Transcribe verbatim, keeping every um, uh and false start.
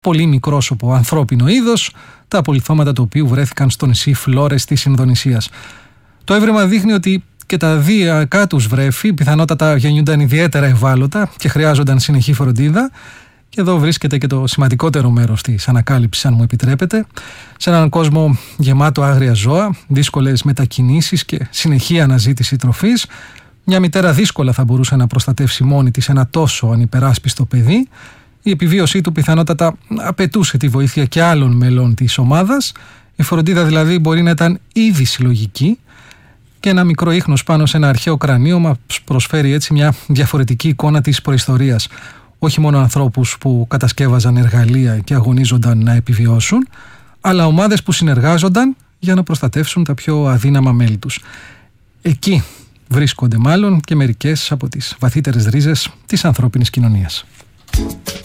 πολύ μικρόσωπο ανθρώπινο είδος, τα απολιθώματα του οποίου βρέθηκαν στο νησί Φλόρες της Ινδονησίας. Το έβρεμα δείχνει ότι και τα διακά τους βρέφη πιθανότατα γεννιούνταν ιδιαίτερα ευάλωτα και χρειάζονταν συνεχή φροντίδα. Και εδώ βρίσκεται και το σημαντικότερο μέρος της ανακάλυψης, αν μου επιτρέπετε. Σε έναν κόσμο γεμάτο άγρια ζώα, δύσκολες μετακινήσεις και συνεχή αναζήτηση τροφής, μια μητέρα δύσκολα θα μπορούσε να προστατεύσει μόνη της ένα τόσο ανυπεράσπιστο παιδί. Η επιβίωσή του πιθανότατα απαιτούσε τη βοήθεια και άλλων μελών της ομάδας. Η φροντίδα δηλαδή μπορεί να ήταν ήδη συλλογική και ένα μικρό ίχνος πάνω σε ένα αρχαίο κρανίο μας προσφέρει έτσι μια διαφορετική εικόνα της προϊστορίας. Όχι μόνο ανθρώπους που κατασκεύαζαν εργαλεία και αγωνίζονταν να επιβιώσουν, αλλά ομάδες που συνεργάζονταν για να προστατεύσουν τα πιο αδύναμα μέλη τους. Εκεί βρίσκονται μάλλον και μερικές από τις βαθύτερες ρίζες της ανθρώπινης κοινωνίας.